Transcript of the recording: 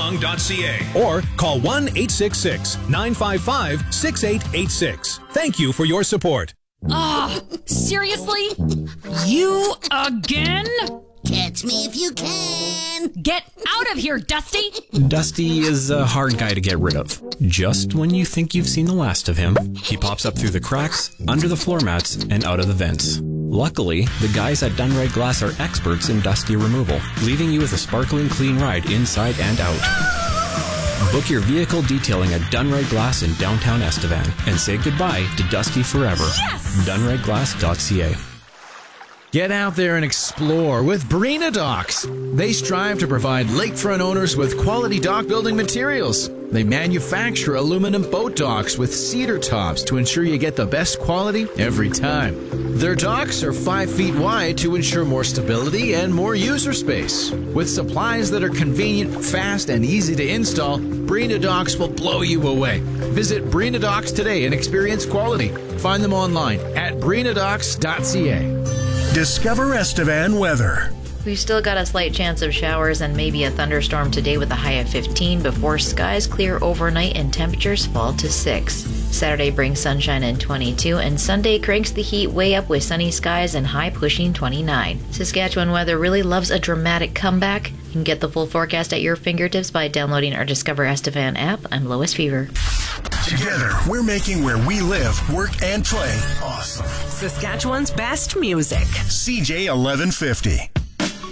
strong.ca. Or call 1-866-955-6886. Thank you for your support. Seriously? You again? Catch me if you can. Get out of here, Dusty! Dusty is a hard guy to get rid of. Just when you think you've seen the last of him, he pops up through the cracks, under the floor mats, and out of the vents. Luckily, the guys at Dunride Glass are experts in Dusty removal, leaving you with a sparkling clean ride inside and out. Book your vehicle detailing at Dunride Glass in downtown Estevan and say goodbye to Dusty forever. Yes! DunrideGlass.ca. Get out there and explore with Breena Docks. They strive to provide lakefront owners with quality dock building materials. They manufacture aluminum boat docks with cedar tops to ensure you get the best quality every time. Their docks are 5 feet wide to ensure more stability and more user space. With supplies that are convenient, fast, and easy to install, Breena Docks will blow you away. Visit Breena Docks today and experience quality. Find them online at breenadocks.ca. Discover Estevan weather. We've still got a slight chance of showers and maybe a thunderstorm today with a high of 15 before skies clear overnight and temperatures fall to 6. Saturday brings sunshine and 22, and Sunday cranks the heat way up with sunny skies and high pushing 29. Saskatchewan weather really loves a dramatic comeback. You can get the full forecast at your fingertips by downloading our Discover Estevan app. I'm Lois Fever. Together, we're making where we live, work, and play awesome. Saskatchewan's best music. CJ 1150.